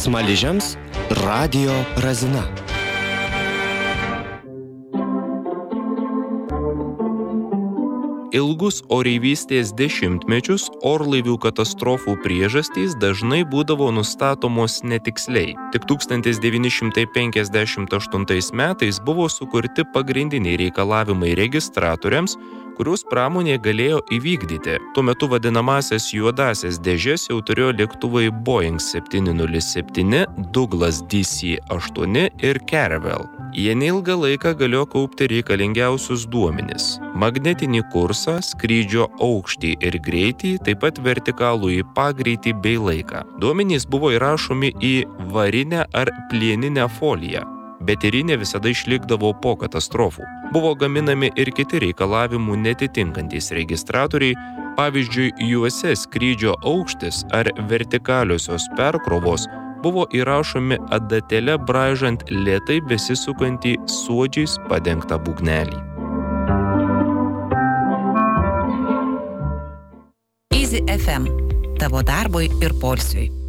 Smaližiams Radio Razina. Ilgus oreivystės dešimtmečius orlaivių katastrofų priežastys dažnai būdavo nustatomos netiksliai. Tik 1958 metais buvo sukurti pagrindiniai reikalavimai registratoriams, kuriuos pramonė galėjo įvykdyti. Tuo metu vadinamasias juodasias dėžes jau turėjo lėktuvai Boeing 707, Douglas DC-8 ir Caravelle. Jie neilgą laiką galėjo kaupti reikalingiausius duomenis – magnetinį kursą, skrydžio aukštį ir greitį, taip pat vertikalųjį pagreitį bei laiką. Duomenys buvo įrašomi į varinę ar plieninę foliją, bet ir ji ne visada išlikdavo po katastrofų. Buvo gaminami ir kiti reikalavimų netitinkantys registratoriai, pavyzdžiui, juose skrydžio aukštis ar vertikaliosios perkrovos buvo įrašomi adatėle braižant lėtai besisukantį suodžiais padengtą būgnelį. Easy FM. Tavo darbui ir poilsiui.